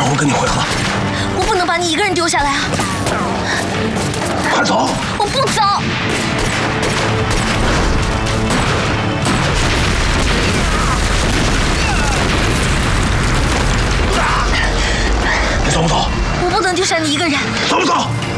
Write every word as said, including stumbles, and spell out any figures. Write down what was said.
让我跟你会合。 我不能把你一个人丢下来啊！ 快走！ 我不走。 你走不走？ 我不能丢下你一个人。 走不走？